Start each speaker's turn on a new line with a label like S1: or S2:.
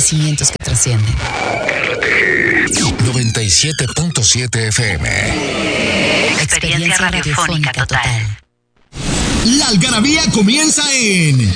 S1: acontecimientos que trascienden.
S2: RTG 97.7 FM.
S1: Experiencia radiofónica total.
S3: La algarabía comienza en